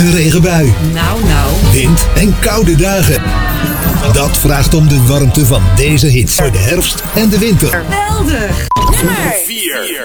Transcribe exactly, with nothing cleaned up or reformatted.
Een regenbui. Nou, nou. Wind en koude dagen. Dat vraagt om de warmte van deze hit voor de herfst en de winter. Geweldig. Nummer vier.